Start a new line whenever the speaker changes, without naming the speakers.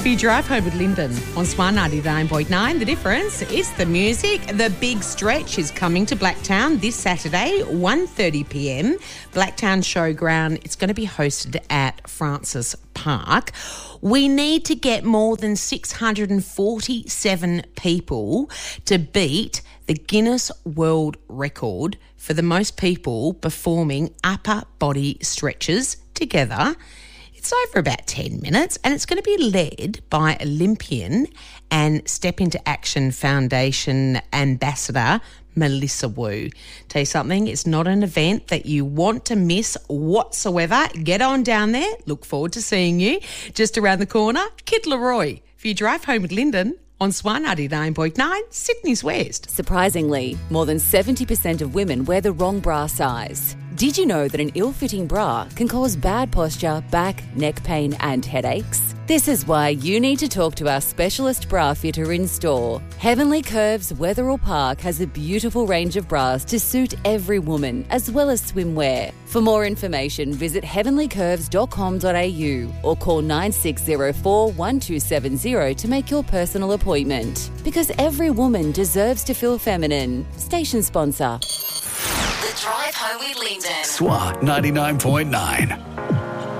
For your drive home with Lyndon on Swan 99.9. The difference is the music. The Big Stretch is coming to Blacktown this Saturday, 1:30pm. Blacktown Showground. It's going to be hosted at Francis Park. We need to get more than 647 people to beat the Guinness World Record for the most people performing upper body stretches together. It's over about 10 minutes and it's going to be led by Olympian and Step Into Action Foundation Ambassador Melissa Wu. Tell you something, it's not an event that you want to miss whatsoever. Get on down there. Look forward to seeing you. Just around the corner, Kid Leroy. For your drive home with Lyndon on Swan 99.9, Sydney's West.
Surprisingly, more than 70% of women wear the wrong bra size. Did you know that an ill-fitting bra can cause bad posture, back, neck pain and headaches? This is why you need to talk to our specialist bra fitter in store. Heavenly Curves Wetherill Park has a beautiful range of bras to suit every woman, as well as swimwear. For more information, visit heavenlycurves.com.au or call 9604 1270 to make your personal appointment. Because every woman deserves to feel feminine. Station sponsor.
The Drive Home with Lyndon.
SWA 99.9.